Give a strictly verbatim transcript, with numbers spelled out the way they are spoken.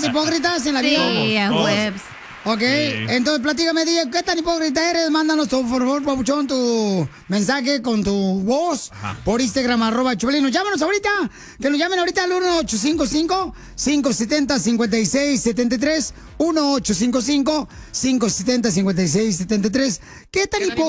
hipócritas en la vida? Sí, a webs. Ok, Sí. entonces platícame, D J, ¿qué tan hipócrita eres? Mándanos, por favor, papuchón, tu mensaje con tu voz Ajá. por Instagram, arroba Choplin. Llámanos ahorita, que nos llamen ahorita al uno ocho cinco cinco, cinco siete cero, cinco seis siete tres, uno ocho cinco cinco, cinco siete cero, cinco seis siete tres. ¿Qué tan hipócrita